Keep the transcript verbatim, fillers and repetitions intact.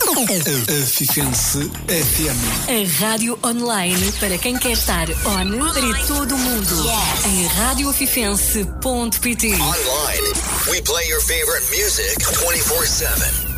Afifense F M. A rádio online para quem quer estar on para todo o mundo. Yes. Em rádio afifense ponto pt. Online, we play your favorite music twenty-four seven.